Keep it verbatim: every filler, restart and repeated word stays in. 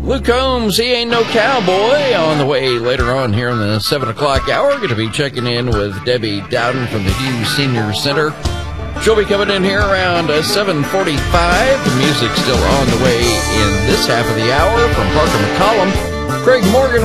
Luke Combs, he ain't no cowboy. On the way later on here in the seven o'clock hour, going to be checking in with Debbie Dowden from the Hughes Senior Center. She'll be coming in here around uh, seven forty-five. The music's still on the way in this half of the hour from Parker McCollum. Craig Morgan